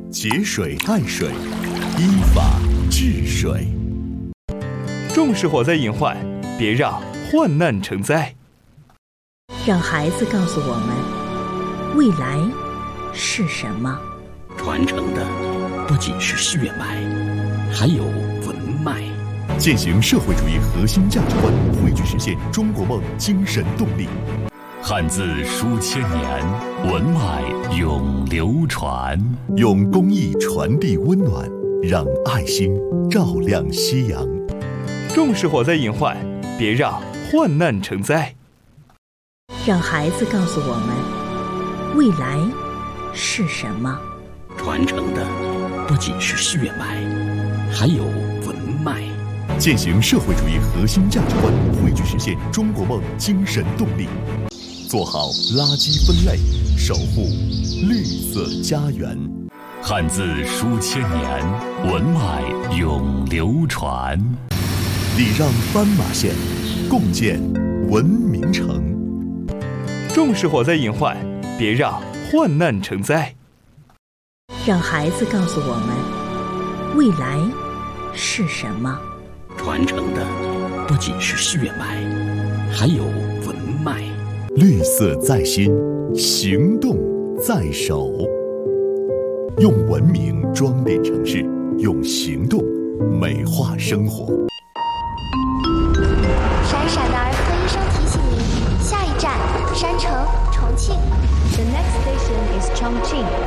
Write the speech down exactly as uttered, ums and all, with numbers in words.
节水爱水，依法治水。 重视火灾隐患，别让患难成灾。 让孩子告诉我们，未来是什么？ 传承的不仅是血脉，还有文脉。 践行社会主义核心价值观，汇聚实现中国梦精神动力。 汉字书千年，文脉永流传。 用公益传递温暖，让爱心照亮夕阳。 重视火灾隐患，别让患难成灾。 让孩子告诉我们，未来是什么？ 传承的不仅是血脉，还有文脉。 践行社会主义核心价值观，汇聚实现中国梦精神动力。做好垃圾分类，守护绿色家园。 汉字书千年，文脉永流传。 礼让斑马线，共建文明城。 重视火灾隐患，别让患难成灾。 让孩子告诉我们，未来是什么？ 传承的不仅是血脉，还有文脉。 绿色在心，行动在手。用文明装点城市，用行动美化生活。 闪闪的儿科医生提醒您，下一站山城重庆。 The next station is Chongqing.